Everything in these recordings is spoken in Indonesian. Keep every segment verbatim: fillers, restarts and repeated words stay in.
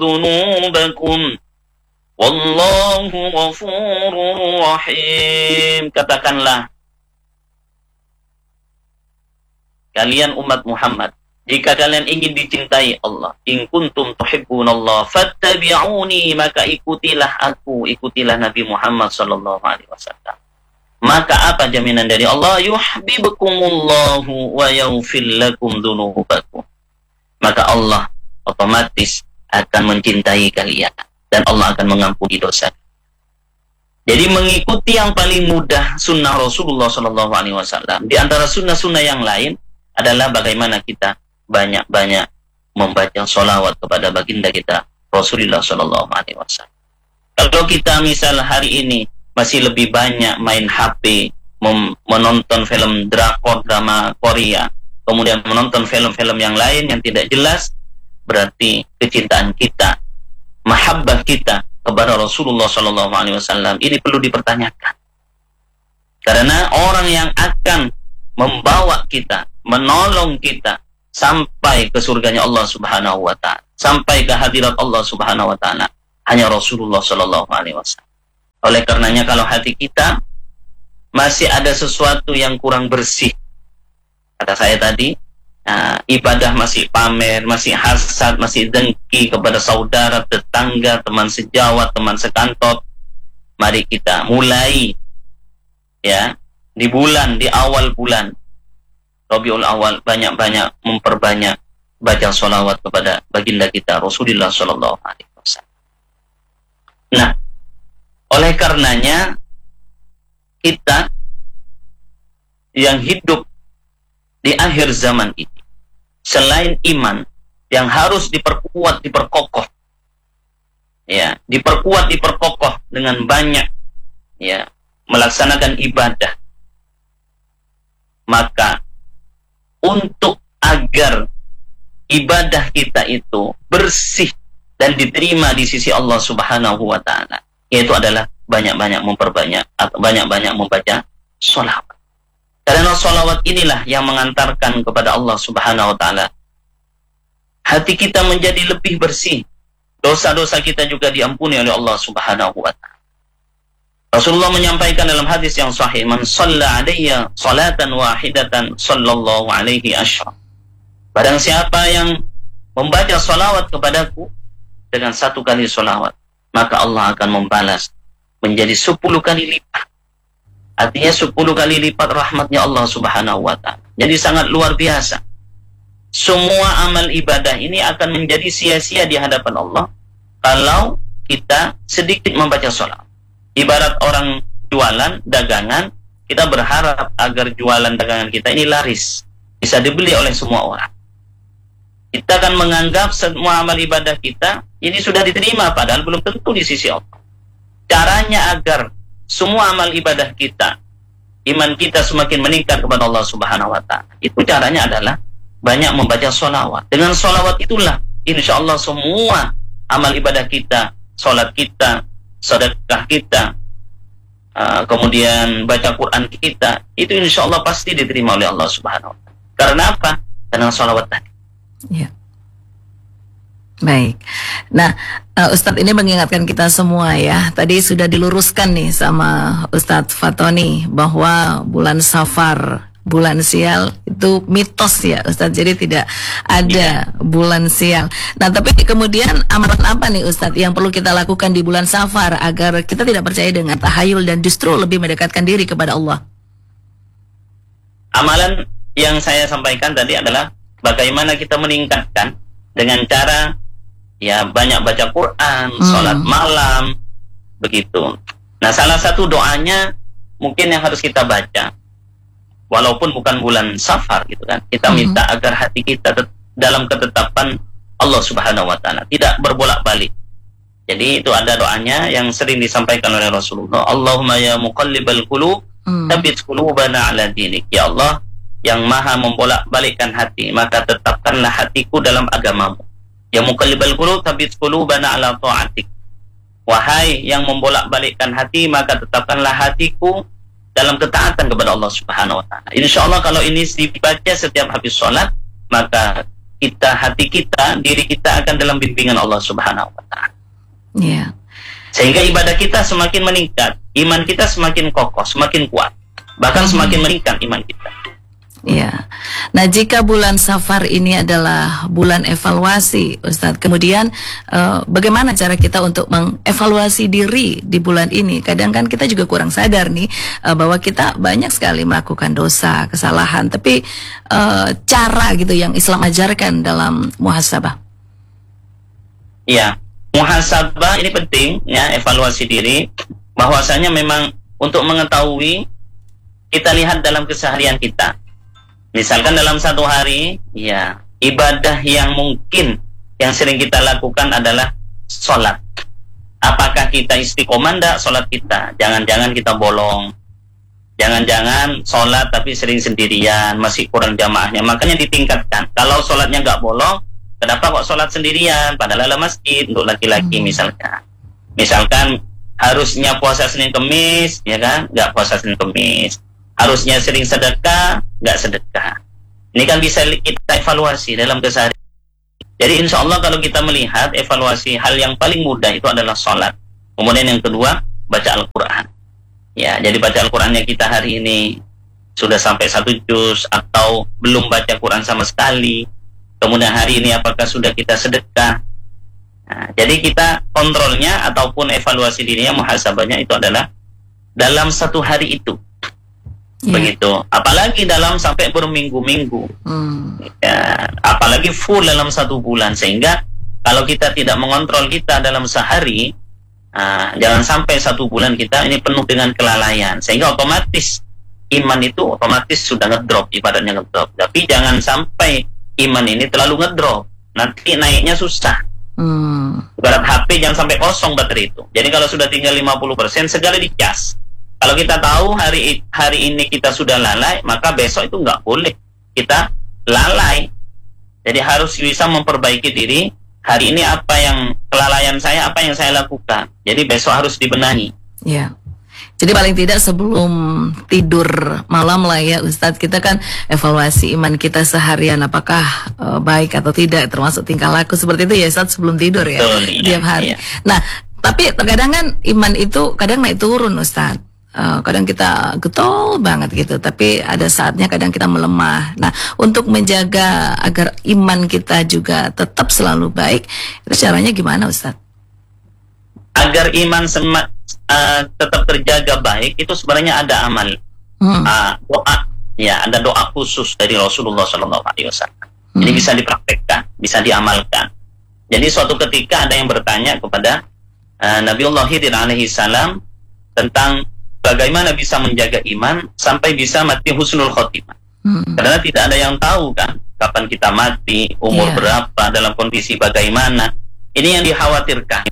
dhunubakum wallahu ghafurur rahim. Katakanlah, kalian umat Muhammad, jika kalian ingin dicintai Allah, in kuntum tuhibbunallah fattabi'uni, maka ikutilah aku, ikutilah Nabi Muhammad sallallahu alaihi wasallam. Maka apa jaminan dari Allah? Yuhibbukumullahu wa yaghfir lakum dzunubakum. Maka Allah otomatis akan mencintai kalian dan Allah akan mengampuni dosa. Jadi mengikuti yang paling mudah sunnah Rasulullah sallallahu alaihi wasallam di antara sunnah-sunnah yang lain adalah bagaimana kita banyak-banyak membaca sholawat kepada baginda kita Rasulullah sallallahu alaihi wasallam. Kalau kita misal hari ini masih lebih banyak main H P, menonton film drakor, drama Korea, kemudian menonton film-film yang lain yang tidak jelas, berarti kecintaan kita, mahabbah kita kepada Rasulullah sallallahu alaihi wasallam ini perlu dipertanyakan. Karena orang yang akan membawa kita, menolong kita sampai ke surganya Allah Subhanahu wa taala, sampai ke hadirat Allah Subhanahu wa taala, hanya Rasulullah sallallahu alaihi wasallam. Oleh karenanya kalau hati kita masih ada sesuatu yang kurang bersih, kata saya tadi, nah, ibadah masih pamer, masih hasad, masih dengki kepada saudara, tetangga, teman sejawat, teman sekantor, mari kita mulai ya di bulan, di awal bulan Rabiul Awal banyak-banyak memperbanyak baca sholawat kepada baginda kita Rasulullah sallallahu alaihi wasallam. Nah, oleh karenanya kita yang hidup di akhir zaman ini, selain iman yang harus diperkuat, diperkokoh, ya, diperkuat, diperkokoh dengan banyak, ya, melaksanakan ibadah, maka untuk agar ibadah kita itu bersih dan diterima di sisi Allah Subhanahu wa taala, yaitu adalah banyak-banyak memperbanyak atau banyak-banyak membaca sholawat. Karena sholawat inilah yang mengantarkan kepada Allah Subhanahu wa taala. Hati kita menjadi lebih bersih. Dosa-dosa kita juga diampuni oleh Allah Subhanahu wa taala. Rasulullah menyampaikan dalam hadis yang sahih, "Man shalla 'alayya salatan wahidatan sallallahu alaihi asyra." Barang siapa yang membaca sholawat kepadaku dengan satu kali sholawat, maka Allah akan membalas menjadi sepuluh kali lipat. Artinya sepuluh kali lipat rahmatnya Allah Subhanahu wa ta'ala. Jadi sangat luar biasa. Semua amal ibadah ini akan menjadi sia-sia di hadapan Allah kalau kita sedikit membaca sholawat. Ibarat orang jualan dagangan, kita berharap agar jualan dagangan kita ini laris, bisa dibeli oleh semua orang. Kita akan menganggap semua amal ibadah kita ini sudah diterima, padahal belum tentu di sisi Allah. Caranya agar semua amal ibadah kita, iman kita semakin meningkat kepada Allah Subhanahu wa ta'ala, itu caranya adalah banyak membaca sholawat. Dengan sholawat itulah insya Allah semua amal ibadah kita, sholat kita, sedekah kita, uh, kemudian baca Quran kita, itu insya Allah pasti diterima oleh Allah Subhanahu wa ta'ala. Karena apa? Karena sholawat tadi. Ya. Baik. Nah, uh, Ustadz ini mengingatkan kita semua ya. Tadi sudah diluruskan nih sama Ustadz Fatoni bahwa bulan Safar, bulan sial itu mitos ya Ustadz. Jadi tidak ada ya. bulan sial. Nah, tapi kemudian amalan apa nih Ustadz yang perlu kita lakukan di bulan Safar agar kita tidak percaya dengan tahayul dan justru lebih mendekatkan diri kepada Allah? Amalan yang saya sampaikan tadi adalah bagaimana kita meningkatkan dengan cara ya banyak baca Quran, hmm. sholat malam, begitu. Nah, salah satu doanya mungkin yang harus kita baca, walaupun bukan bulan Safar gitu kan, kita hmm. minta agar hati kita dalam ketetapan Allah Subhanahu wa ta'ala, tidak berbolak-balik. Jadi itu ada doanya yang sering disampaikan oleh Rasulullah, Allahumma ya muqallibal qulub, tsabbit qulubana ala dinik. Ya Allah yang maha membolak-balikkan hati, maka tetapkanlah hatiku dalam agamamu. Ya muqallibal qulub, tsabbit qulubana ala ta'atik. Wahai yang membolak-balikkan hati, maka tetapkanlah hatiku dalam ketaatan kepada Allah Subhanahu wa ta'ala. Insya Allah kalau ini dibaca setiap habis sholat, maka kita, hati kita, diri kita akan dalam bimbingan Allah Subhanahu wa taala. Iya. Sehingga ibadah kita semakin meningkat, iman kita semakin kokoh, semakin kuat, bahkan semakin meningkat iman kita. Ya, nah jika bulan Safar ini adalah bulan evaluasi, Ustadz, kemudian uh, bagaimana cara kita untuk mengevaluasi diri di bulan ini? Kadang kan kita juga kurang sadar nih uh, bahwa kita banyak sekali melakukan dosa, kesalahan, tapi uh, cara gitu yang Islam ajarkan dalam muhasabah. Ya, muhasabah ini penting ya, evaluasi diri, bahwasanya memang untuk mengetahui, kita lihat dalam keseharian kita. Misalkan dalam satu hari, ya, ibadah yang mungkin yang sering kita lakukan adalah sholat. Apakah kita istiqomah enggak sholat kita? Jangan-jangan kita bolong. Jangan-jangan sholat tapi sering sendirian, masih kurang jamaahnya. Makanya ditingkatkan. Kalau sholatnya nggak bolong, kenapa kok sholat sendirian? Padahal ada masjid untuk laki-laki misalkan. Misalkan harusnya puasa Senin Kemis, ya kan? Nggak puasa Senin Kemis. Harusnya sering sedekah, nggak sedekah. Ini kan bisa kita evaluasi dalam keseharian. Jadi insya Allah kalau kita melihat evaluasi, hal yang paling mudah itu adalah sholat. Kemudian yang kedua, baca Al-Quran. Ya, jadi baca Al-Qurannya kita hari ini sudah sampai satu juz atau belum baca Quran sama sekali. Kemudian hari ini apakah sudah kita sedekah. Nah, jadi kita kontrolnya ataupun evaluasi dirinya, muhasabahnya itu adalah dalam satu hari itu. Yeah. Begitu, apalagi dalam sampai berminggu-minggu, hmm. ya, apalagi full dalam satu bulan, sehingga kalau kita tidak mengontrol kita dalam sehari, uh, jangan sampai satu bulan kita ini penuh dengan kelalaian, sehingga otomatis iman itu otomatis sudah ngedrop, ibaratnya ngedrop. Tapi jangan sampai iman ini terlalu ngedrop, nanti naiknya susah. hmm. Ibarat H P jangan sampai kosong baterai itu. Jadi kalau sudah tinggal lima puluh persen segala dicas. Kalau kita tahu hari hari ini kita sudah lalai, maka besok itu nggak boleh kita lalai. Jadi harus bisa memperbaiki diri. Hari ini apa yang kelalaian saya, apa yang saya lakukan. Jadi besok harus dibenahi. Ya. Jadi paling tidak sebelum tidur malam lah ya Ustadz, kita kan evaluasi iman kita seharian, apakah uh, baik atau tidak, termasuk tingkah laku seperti itu ya Ustadz sebelum tidur ya. Betul, tiap hari. Iya. Nah, tapi terkadang kan iman itu kadang naik turun Ustadz. Uh, kadang kita getol banget gitu, tapi ada saatnya kadang kita melemah. Nah, untuk menjaga agar iman kita juga tetap selalu baik, itu caranya gimana Ustadz? Agar iman sema, uh, tetap terjaga baik, itu sebenarnya ada amal, hmm. uh, doa. Ya, ada doa khusus dari Rasulullah Shallallahu Alaihi Wasallam. Hmm. Ini bisa dipraktekkan, bisa diamalkan. Jadi suatu ketika ada yang bertanya kepada uh, Nabiullah Khidir alaihi salam tentang bagaimana bisa menjaga iman sampai bisa mati husnul khotimah. Hmm. Karena tidak ada yang tahu kan kapan kita mati, umur yeah. berapa, dalam kondisi bagaimana. Ini yang dikhawatirkan.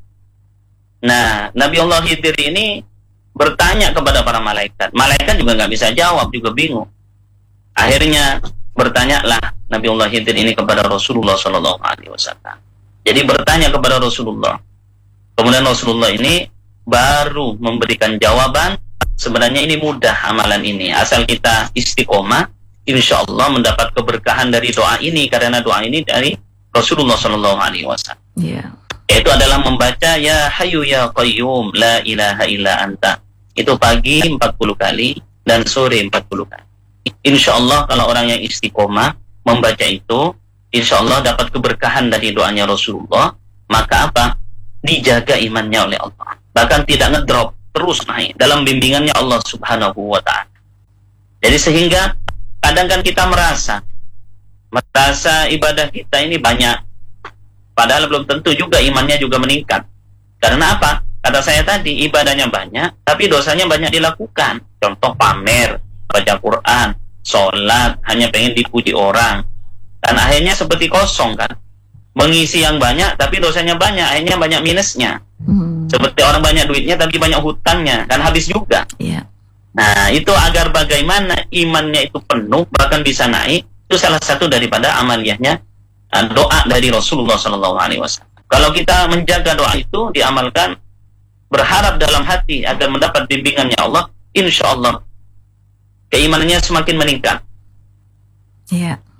Nah, Nabiullah Khidir ini bertanya kepada para malaikat. Malaikat juga nggak bisa jawab, juga bingung. Akhirnya bertanyalah Nabiullah Khidir ini kepada Rasulullah Shallallahu Alaihi Wasallam. Jadi bertanya kepada Rasulullah. Kemudian Rasulullah ini baru memberikan jawaban. Sebenarnya ini mudah amalan ini, asal kita istiqomah, insya Allah mendapat keberkahan dari doa ini, karena doa ini dari Rasulullah Shallallahu Alaihi Wasallam. Yeah. Yaitu adalah membaca ya Hayyu ya Qayyum la ilaha illa anta. Itu pagi empat puluh kali dan sore empat puluh kali. Insya Allah kalau orang yang istiqomah membaca itu, insya Allah dapat keberkahan dari doanya Rasulullah. Maka apa? Dijaga imannya oleh Allah. Bahkan tidak ngedrop, terus naik dalam bimbingannya Allah Subhanahu wa ta'ala. Jadi sehingga kadang kan kita merasa merasa ibadah kita ini banyak, padahal belum tentu juga imannya juga meningkat. Karena apa? Kata saya tadi, ibadahnya banyak tapi dosanya banyak dilakukan. Contoh pamer, baca Quran, sholat, hanya pengen dipuji orang, dan akhirnya seperti kosong kan. Mengisi yang banyak tapi dosanya banyak, akhirnya banyak minusnya. Hmm. Seperti orang banyak duitnya tapi banyak hutangnya, kan habis juga. Yeah. Nah, itu agar bagaimana imannya itu penuh bahkan bisa naik, itu salah satu daripada amaliyahnya doa dari Rasulullah Shallallahu Alaihi Wasallam. Kalau kita menjaga doa itu diamalkan, berharap dalam hati agar mendapat bimbingannya Allah, insya Allah keimanannya semakin meningkat. Iya.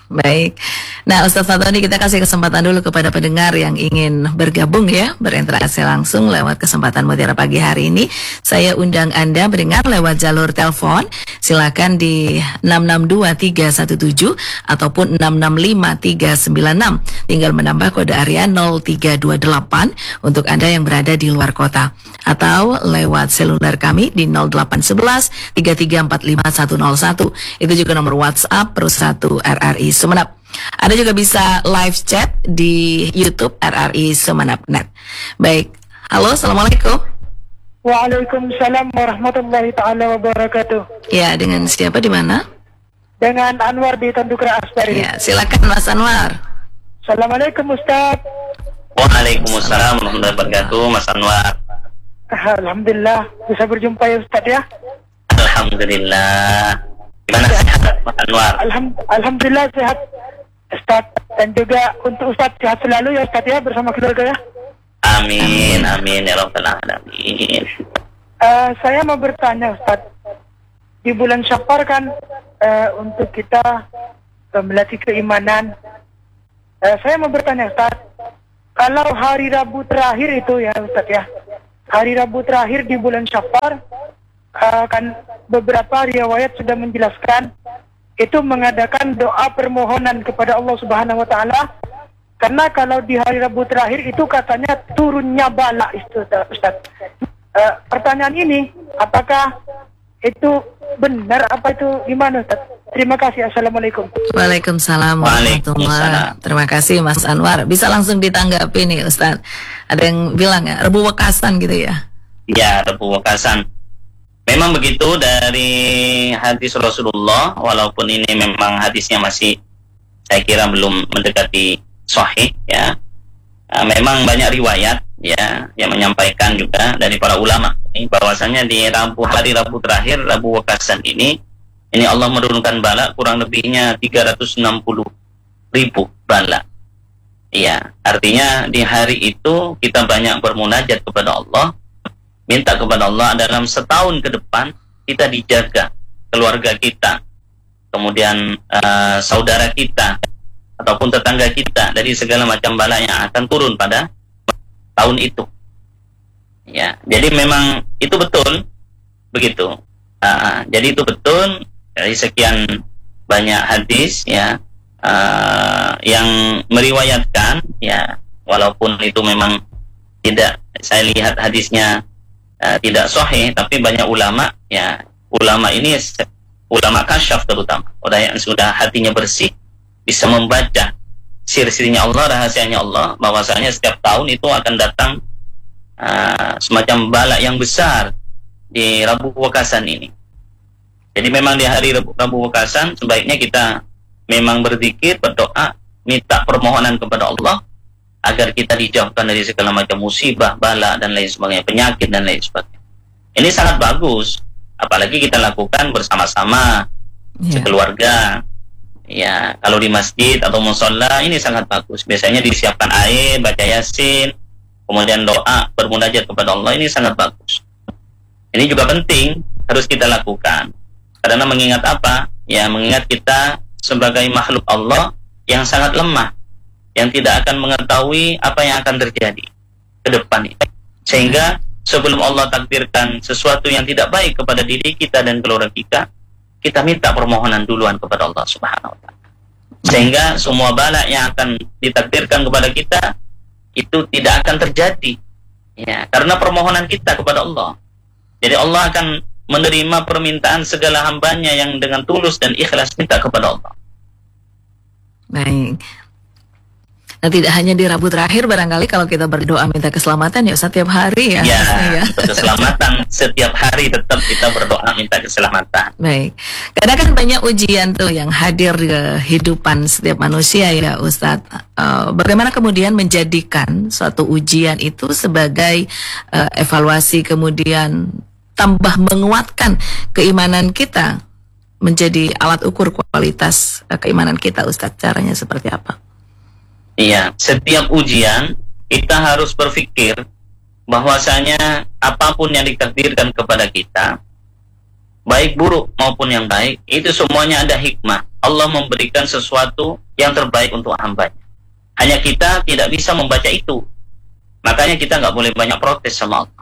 Baik. Nah, Ustaz Fatoni, kita kasih kesempatan dulu kepada pendengar yang ingin bergabung ya, berinteraksi langsung lewat kesempatan Mutiara Pagi hari ini. Saya undang Anda mendengar lewat jalur telepon. Silakan di enam enam dua tiga satu tujuh ataupun enam enam lima tiga sembilan enam. Tinggal menambah kode area nol tiga dua delapan untuk Anda yang berada di luar kota. Atau lewat seluler kami di nol delapan satu satu tiga tiga empat lima satu nol satu. Itu juga nomor WhatsApp Pro satu R R I Sumeneb. Ada juga bisa live chat di YouTube R R I Sumeneb dot net. Baik. Halo, Assalamualaikum. Waalaikumsalam warahmatullahi taala wabarakatuh. Ya, dengan siapa di mana? Dengan Anwar di Tandukra Aspari. Ya, silakan Mas Anwar. Assalamualaikum Ustaz. Waalaikumsalam warahmatullahi wabarakatuh, Mas Anwar. Alhamdulillah bisa berjumpa ya Ustaz ya. Alhamdulillah. Gimana sehat Mas Anwar? Alham, Alhamdulillah sehat Ustaz, dan juga untuk Ustaz sehat selalu ya Ustaz ya bersama keluarga ya. Amin, amin ya rabbal alamin. Uh, saya mau bertanya Ustaz, di bulan Syafar kan uh, untuk kita uh, melatih keimanan. Uh, saya mau bertanya Ustaz, kalau hari Rabu terakhir itu ya Ustaz ya, hari Rabu terakhir di bulan Syafar, uh, kan beberapa riwayat sudah menjelaskan itu mengadakan doa permohonan kepada Allah Subhanahu wa taala, karena kalau di hari Rabu terakhir itu katanya turunnya bala itu Ustaz. Uh, pertanyaan ini apakah itu benar, apa itu gimana Ustaz? Terima kasih. Assalamualaikum. Waalaikumsalam warahmatullahi. Terima kasih Mas Anwar. Bisa langsung ditanggapi nih Ustaz. Ada yang bilang ya, Rebu Wekasan gitu ya? Ya, Rebu Wekasan. Memang begitu dari hadis Rasulullah, walaupun ini memang hadisnya masih saya kira belum mendekati sahih ya. Nah, memang banyak riwayat ya yang menyampaikan juga dari para ulama ini bahwasanya di Rabu, hari Rabu terakhir, Rabu Wekasan ini ini Allah menurunkan bala kurang lebihnya tiga ratus enam puluh ribu bala. Iya, artinya di hari itu kita banyak bermunajat kepada Allah, minta kepada Allah dalam setahun ke depan kita dijaga, keluarga kita, kemudian uh, saudara kita, ataupun tetangga kita dari segala macam bala yang akan turun pada tahun itu. Ya, jadi memang itu betul begitu. Uh, jadi itu betul dari sekian banyak hadis ya uh, yang meriwayatkan ya, walaupun itu memang tidak, saya lihat hadisnya uh, tidak sahih, tapi banyak ulama ya, ulama ini ulama kasyaf terutama, orang yang sudah hatinya bersih, bisa membaca sir-sirnya Allah, rahasianya Allah, bahwasanya setiap tahun itu akan datang uh, semacam bala yang besar di Rabu Wekasan ini. Jadi memang di hari Rabu, Rabu Wekasan sebaiknya kita memang berzikir, berdoa, minta permohonan kepada Allah agar kita dijauhkan dari segala macam musibah, bala dan lain sebagainya, penyakit dan lain sebagainya. Ini sangat bagus, apalagi kita lakukan bersama-sama, yeah, sekeluarga. Ya, kalau di masjid atau mushola ini sangat bagus. Biasanya disiapkan air, baca yasin, kemudian doa, bermunajat kepada Allah, ini sangat bagus. Ini juga penting, harus kita lakukan. Karena mengingat apa? Ya, mengingat kita sebagai makhluk Allah yang sangat lemah, yang tidak akan mengetahui apa yang akan terjadi ke depan ini. Sehingga sebelum Allah takdirkan sesuatu yang tidak baik kepada diri kita dan keluarga kita, kita minta permohonan duluan kepada Allah Subhanahu wa taala. Sehingga semua bala yang akan ditakdirkan kepada kita itu tidak akan terjadi. Ya, karena permohonan kita kepada Allah. Jadi Allah akan menerima permintaan segala hambanya yang dengan tulus dan ikhlas minta kepada Allah. Baik. Nah, tidak hanya di Rabu terakhir, barangkali kalau kita berdoa minta keselamatan ya setiap hari ya. Ya, ya. keselamatan setiap hari tetap kita berdoa minta keselamatan. Baik. Karena kan banyak ujian tuh yang hadir di kehidupan setiap manusia ya Ustadz. Uh, bagaimana kemudian menjadikan suatu ujian itu sebagai uh, evaluasi, kemudian tambah menguatkan keimanan kita, menjadi alat ukur kualitas uh, keimanan kita Ustadz. Caranya seperti apa? Iya, setiap ujian kita harus berpikir bahwasanya apapun yang ditakdirkan kepada kita baik buruk maupun yang baik, itu semuanya ada hikmah. Allah memberikan sesuatu yang terbaik untuk hambanya. Hanya kita tidak bisa membaca itu. Makanya kita nggak boleh banyak protes sama Allah.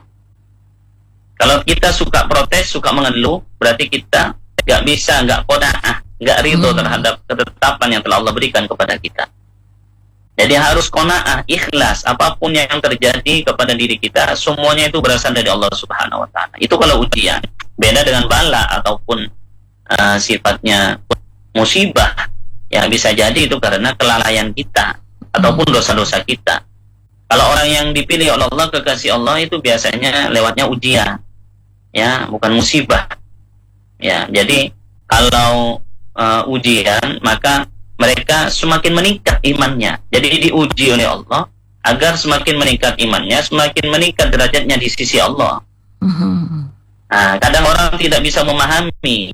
Kalau kita suka protes, suka mengeluh, berarti kita nggak bisa, nggak qanaah, nggak ridho Hmm. terhadap ketetapan yang telah Allah berikan kepada kita. Jadi harus qanaah, ikhlas, apapun yang terjadi kepada diri kita, semuanya itu berasal dari Allah Subhanahu wa taala. Itu kalau ujian. Beda dengan bala ataupun uh, sifatnya musibah. Ya bisa jadi itu karena kelalaian kita ataupun dosa-dosa kita. Kalau orang yang dipilih oleh Allah, kekasih Allah, itu biasanya lewatnya ujian. Ya, bukan musibah. Ya, jadi kalau uh, ujian, maka mereka semakin meningkat imannya. Jadi diuji oleh Allah agar semakin meningkat imannya, semakin meningkat derajatnya di sisi Allah. Mhm. Nah, kadang orang tidak bisa memahami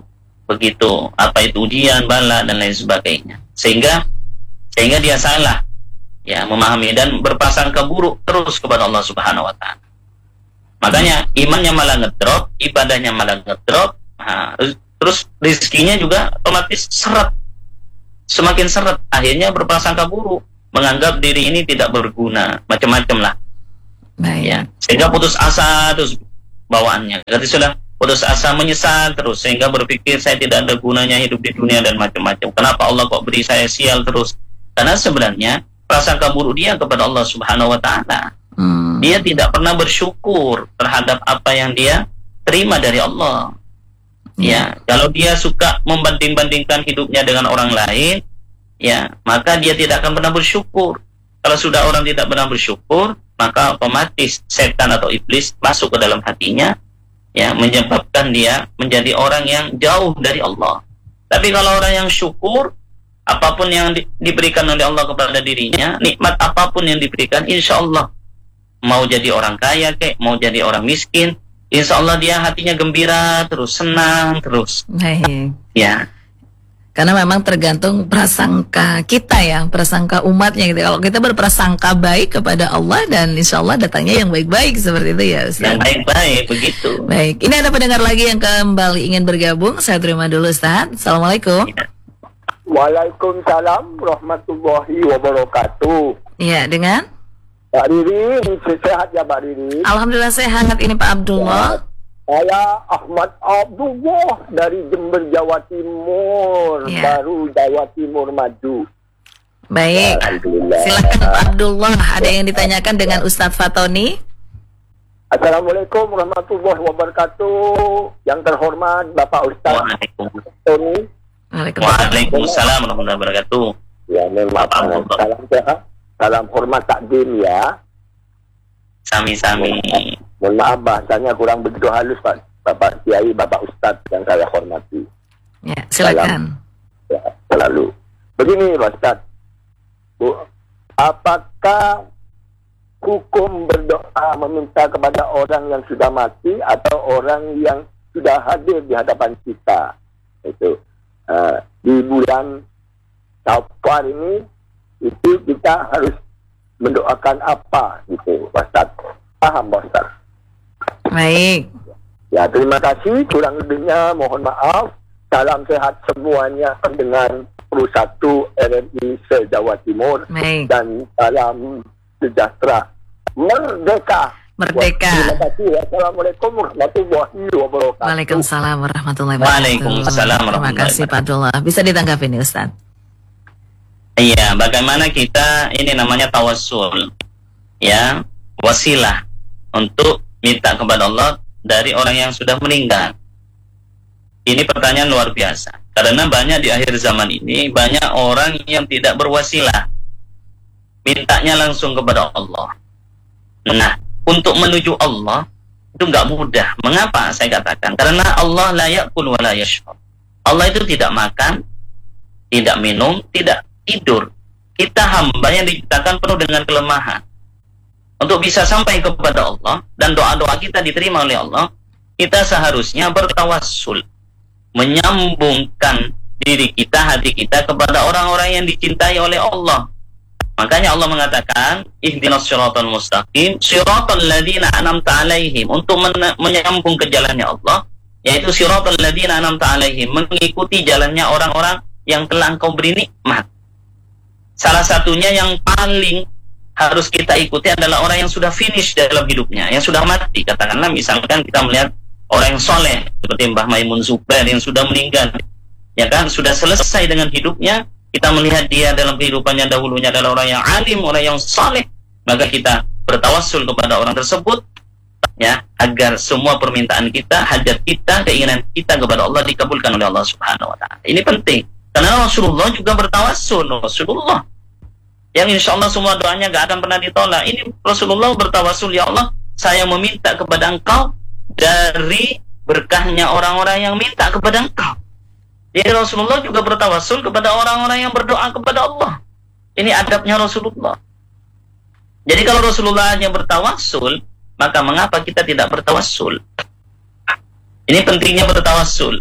begitu apa itu ujian, bala dan lain sebagainya. Sehingga sehingga dia salah ya memahami dan berprasangka buruk terus kepada Allah Subhanahu wa taala. Makanya imannya malah ngedrop, ibadahnya malah ngedrop. Nah, terus rezekinya juga otomatis seret. Semakin seret, akhirnya berprasangka buruk, menganggap diri ini tidak berguna, macam-macam lah. Baik. Ya, sehingga putus asa terus bawaannya. Jadi sudah putus asa, menyesal terus, sehingga berpikir saya tidak ada gunanya hidup di dunia dan macam-macam. Kenapa Allah kok beri saya sial terus? Karena sebenarnya prasangka buruk dia kepada Allah Subhanahu wa taala. Hmm. Dia tidak pernah bersyukur terhadap apa yang dia terima dari Allah. Ya, kalau dia suka membanding-bandingkan hidupnya dengan orang lain, ya, maka dia tidak akan pernah bersyukur. Kalau sudah orang tidak pernah bersyukur, maka otomatis setan atau iblis masuk ke dalam hatinya, ya, menyebabkan dia menjadi orang yang jauh dari Allah. Tapi kalau orang yang syukur, apapun yang di, diberikan oleh Allah kepada dirinya, nikmat apapun yang diberikan, insya Allah, mau jadi orang kaya kek, mau jadi orang miskin, insya Allah dia hatinya gembira terus, senang terus. Baik. Ya, Karena memang tergantung prasangka kita ya, prasangka umatnya gitu. Kalau kita berprasangka baik kepada Allah, dan insya Allah datangnya yang baik-baik seperti itu ya Ustaz. yang baik-baik begitu. Baik, ini ada pendengar lagi yang kembali ingin bergabung. Saya terima dulu Ustaz. Assalamualaikum. Waalaikumsalam warahmatullahi wabarakatuh. Iya, dengan? Pak Riri, sehat ya Pak Riri? Alhamdulillah sehat. Ini Pak Abdullah. Saya Ahmad Abdullah dari Jember, Jawa Timur. Ya. Baru Jawa Timur maju. Baik, Alhamdulillah. silakan Pak Abdullah. Ada yang ditanyakan dengan Ustadz Fatoni? Assalamualaikum warahmatullahi wabarakatuh. Yang terhormat Bapak Ustaz Waalaikumsalam. Tony. Waalaikumsalam. Waalaikumsalam warahmatullahi wabarakatuh. Ya, memang Bapak Abdullah. salam sehat. Salam hormat takdim ya. Sami-sami. Mohon maaf bahasanya kurang begitu halus Pak. Bapak Kiai, Bapak Ustadz yang saya hormati. Ya, silakan. Ya, selalu. Begini Pak Ustadz. Bu, apakah hukum berdoa meminta kepada orang yang sudah mati atau orang yang sudah hadir di hadapan kita? Itu uh, di bulan Safar ini itu kita harus mendoakan apa gitu Pak Ustadz. Paham Pak Ustadz? Baik. Ya, terima kasih. Kurang lebihnya mohon maaf. Salam sehat semuanya dengan Pro satu R M I se-Jawa Timur. Baik. Dan salam sejahtera. Merdeka. Merdeka. Terima kasih. Assalamualaikum warahmatullahi wabarakatuh. Waalaikumsalam warahmatullahi wabarakatuh. Waalaikumsalam Terima warahmatullahi kasih Pak Abdullah. Bisa ditanggapi nih Ustaz? Iya, bagaimana kita ini namanya tawassul. Ya, wasilah untuk minta kepada Allah dari orang yang sudah meninggal. Ini pertanyaan luar biasa. Karena banyak di akhir zaman ini, banyak orang yang tidak berwasilah. Mintanya langsung kepada Allah. Nah, untuk menuju Allah, itu nggak mudah. Mengapa saya katakan? Karena Allah la ya'kul wa la yashfar. Allah itu tidak makan, tidak minum, tidak tidur. Kita hamba yang diciptakan penuh dengan kelemahan. Untuk bisa sampai kepada Allah dan doa-doa kita diterima oleh Allah, kita seharusnya bertawassul, menyambungkan diri kita, hati kita kepada orang-orang yang dicintai oleh Allah. Makanya Allah mengatakan, ihdinas siratal mustaqim, siratal ladzina an'amta alaihim, untuk men- menyambung ke jalannya Allah, yaitu siratal ladzina an'amta 'alaihim, mengikuti jalannya orang-orang yang telah Engkau beri nikmat. Salah satunya yang paling harus kita ikuti adalah orang yang sudah finish dalam hidupnya, yang sudah mati. Katakanlah misalkan kita melihat orang yang soleh seperti Mbah Maimun Zubair yang sudah meninggal, ya kan, sudah selesai dengan hidupnya. Kita melihat dia dalam kehidupannya dahulunya adalah orang yang alim, orang yang soleh, maka kita bertawassul kepada orang tersebut, ya, agar semua permintaan kita, hajat kita, keinginan kita kepada Allah dikabulkan oleh Allah Subhanahu wa taala. Ini penting. Karena Rasulullah juga bertawassul, Rasulullah yang insya Allah semua doanya gak akan pernah ditolak. Ini Rasulullah bertawassul, ya Allah, saya meminta kepada Engkau dari berkahnya orang-orang yang minta kepada Engkau. Jadi Rasulullah juga bertawassul kepada orang-orang yang berdoa kepada Allah. Ini adabnya Rasulullah. Jadi kalau Rasulullah hanya bertawassul, maka mengapa kita tidak bertawassul? Ini pentingnya bertawassul.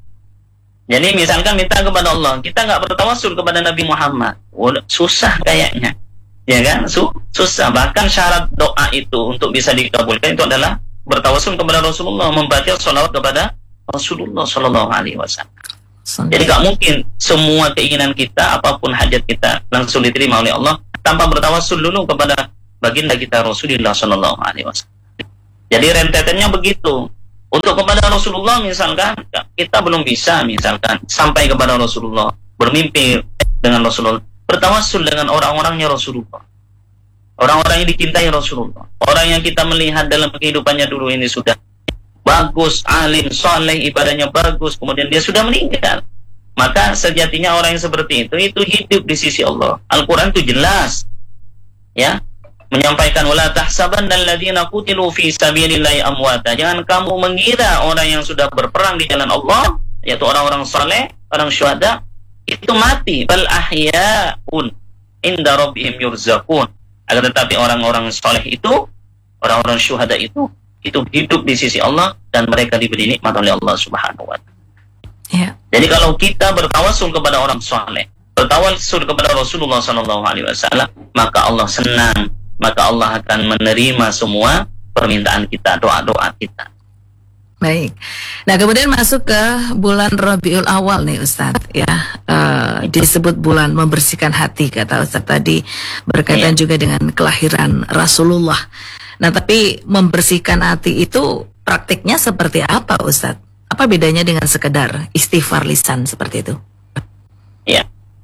Jadi misalkan minta kepada Allah, kita nggak bertawassul kepada Nabi Muhammad, oh, susah kayaknya, ya kan? Susah. Bahkan syarat doa itu untuk bisa dikabulkan itu adalah bertawassul kepada Rasulullah, membaca sholawat kepada Rasulullah Shallallahu Alaihi Wasallam. Jadi nggak mungkin semua keinginan kita, apapun hajat kita langsung diterima oleh Allah tanpa bertawassul dulu kepada baginda kita Rasulullah Shallallahu Alaihi Wasallam. Jadi rentetannya begitu. Untuk kepada Rasulullah misalkan kita belum bisa misalkan sampai kepada Rasulullah, bermimpi dengan Rasulullah, bertawassul dengan orang-orangnya Rasulullah, orang-orang yang dicintai Rasulullah, orang yang kita melihat dalam kehidupannya dulu ini sudah bagus, alim, soleh, ibadahnya bagus, kemudian dia sudah meninggal. Maka sejatinya orang yang seperti itu itu hidup di sisi Allah. Al-Quran itu jelas, ya, menyampaikan wala tahsabanna alladziina qutilu fi sabilillahi amwata. Jangan kamu mengira orang yang sudah berperang di jalan Allah, yaitu orang-orang saleh, orang syuhada, itu mati. Bal ahyaun inda rabbihim yurzaqun. Akan tetapi orang-orang saleh itu, orang-orang syuhada itu, itu hidup di sisi Allah dan mereka diberi nikmat oleh Allah Subhanahu wa taala. Ya. Jadi kalau kita bertawassul kepada orang saleh, bertawassul kepada Rasulullah sallallahu alaihi wasallam, maka Allah senang, maka Allah akan menerima semua permintaan kita, doa-doa kita. Baik. Nah, kemudian masuk ke bulan Rabiul Awal nih Ustadz, ya, uh, disebut bulan membersihkan hati kata Ustadz tadi, berkaitan ya juga dengan kelahiran Rasulullah. Nah, tapi membersihkan hati itu praktiknya seperti apa Ustadz? Apa bedanya dengan sekedar istighfar lisan seperti itu? Ya,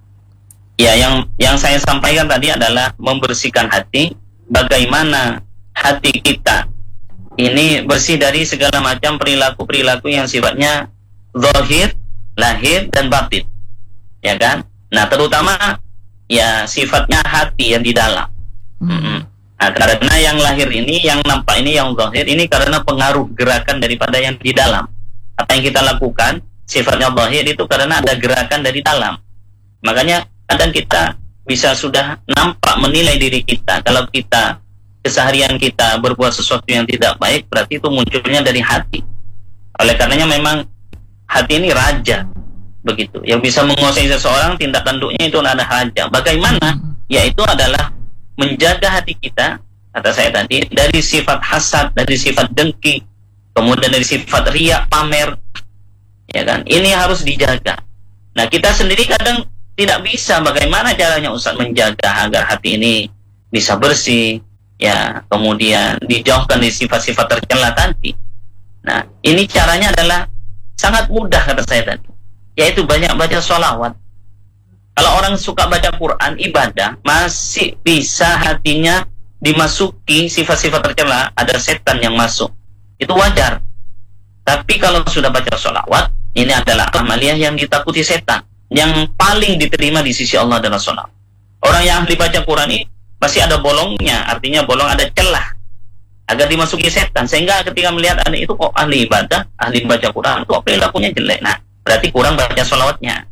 ya yang yang saya sampaikan tadi adalah membersihkan hati. Bagaimana hati kita ini bersih dari segala macam perilaku-perilaku yang sifatnya zahir, lahir, dan batin, ya kan? Nah, terutama ya sifatnya hati yang di dalam. Hmm. Mm-hmm. Nah, karena yang lahir ini, yang nampak ini, yang zahir ini karena pengaruh gerakan daripada yang di dalam. Apa yang kita lakukan sifatnya zahir itu karena ada gerakan dari dalam. Makanya kadang kita bisa sudah nampak menilai diri kita. Kalau kita keseharian kita berbuat sesuatu yang tidak baik, berarti itu munculnya dari hati. Oleh karenanya memang hati ini raja, begitu. Yang bisa menguasai seseorang, tindak tanduknya itu ada raja. Bagaimana? Yaitu adalah menjaga hati kita, kata saya tadi, dari sifat hasad, dari sifat dengki, kemudian dari sifat riya, pamer, ya kan? Ini harus dijaga. Nah, kita sendiri kadang tidak bisa. Bagaimana caranya Ustaz menjaga agar hati ini bisa bersih, ya, kemudian dijauhkan dari sifat-sifat tercela tadi. Nah, ini caranya adalah sangat mudah kata saya tadi, yaitu banyak baca sholawat. Kalau orang suka baca Quran, ibadah, masih bisa hatinya dimasuki sifat-sifat tercela, ada setan yang masuk, itu wajar. Tapi kalau sudah baca sholawat, ini adalah amaliyah yang ditakuti setan, yang paling diterima di sisi Allah adalah sholawat. Orang yang ahli baca Quran ini masih ada bolongnya, artinya bolong ada celah agar dimasuki setan, sehingga ketika melihat ada itu kok ahli ibadah, ahli baca Quran, kok perilakunya jelek, nah berarti kurang baca sholawatnya.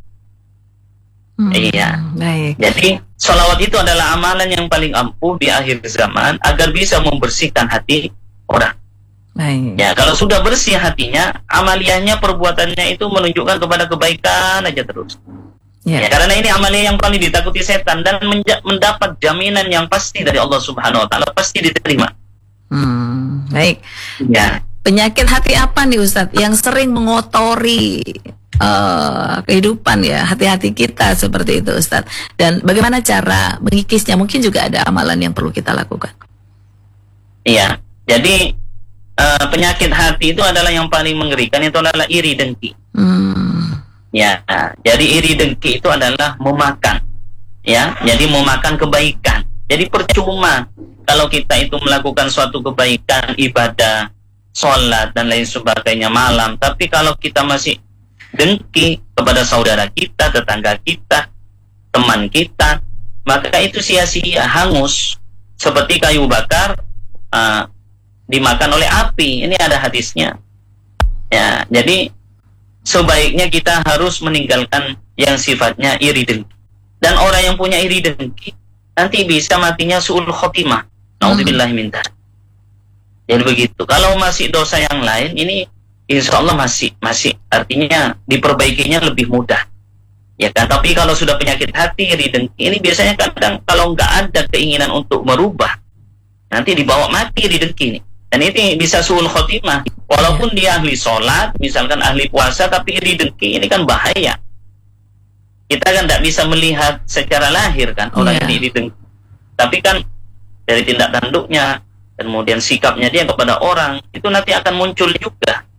Hmm, iya. Baik. Jadi sholawat itu adalah amalan yang paling ampuh di akhir zaman agar bisa membersihkan hati orang. Baik. Ya, kalau sudah bersih hatinya, amaliyahnya, perbuatannya itu menunjukkan kepada kebaikan aja terus. Ya. Ya, karena ini amaliyah yang paling ditakuti setan dan menja- mendapat jaminan yang pasti dari Allah Subhanahu Wa Taala, pasti diterima. Hmm, baik. Ya. penyakit hati apa nih Ustadz yang sering mengotori uh, kehidupan ya, hati-hati kita seperti itu Ustadz? Dan bagaimana cara mengikisnya? Mungkin juga ada amalan yang perlu kita lakukan. Iya, jadi uh, penyakit hati itu adalah yang paling mengerikan, itu adalah iri dengki. Hmm. Ya, jadi iri dengki itu adalah memakan, ya, jadi memakan kebaikan. Jadi percuma kalau kita itu melakukan suatu kebaikan, ibadah, sholat dan lain sebagainya malam, tapi kalau kita masih dengki kepada saudara kita, tetangga kita, teman kita, maka itu sia-sia, hangus, seperti kayu bakar uh, dimakan oleh api. Ini ada hadisnya. Ya, jadi sebaiknya kita harus meninggalkan yang sifatnya iri dengki. Dan orang yang punya iri dengki nanti bisa matinya su'ul khotimah. Nauzubillahi min dzalik. Jadi begitu. Kalau masih dosa yang lain, ini insya Allah masih masih artinya diperbaikinya lebih mudah. Ya kan? Tapi kalau sudah penyakit hati, iri dengki, ini biasanya kadang kalau nggak ada keinginan untuk merubah, nanti dibawa mati iri dengki ini. Dan ini bisa su'ul khotimah. Walaupun dia ahli sholat, misalkan ahli puasa, tapi iri dengki ini kan bahaya. Kita kan tidak bisa melihat secara lahir kan orang yeah. ini iri dengki. Tapi kan dari tindak tanduknya, kemudian sikapnya dia kepada orang, itu nanti akan muncul juga.